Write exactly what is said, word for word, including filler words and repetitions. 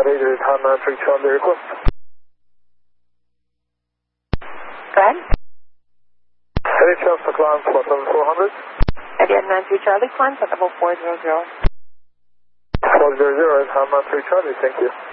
That eight is Hot nine three Charlie request. Go ahead. Any chance to climb for seven four hundred? Again, nine three Charlie, climb for level four zero zero. four zero zero is Hot nine three Charlie, thank you.